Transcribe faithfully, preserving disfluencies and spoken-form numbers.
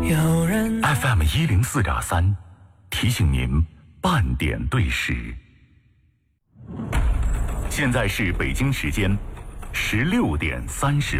有人 F M 一零四点三，提醒您半点对时。现在是北京时间十六点三十。